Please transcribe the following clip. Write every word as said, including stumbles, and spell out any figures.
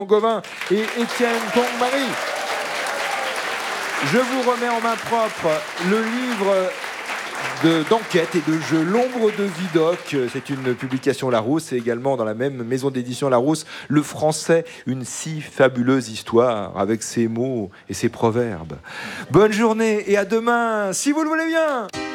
Gauvin et Étienne Pongmarie. Je vous remets en main propre le livre de, d'enquête et de jeu L'ombre de Vidocq. C'est une publication Larousse et également dans la même maison d'édition Larousse, Le français, une si fabuleuse histoire avec ses mots et ses proverbes. Bonne journée et à demain, si vous le voulez bien.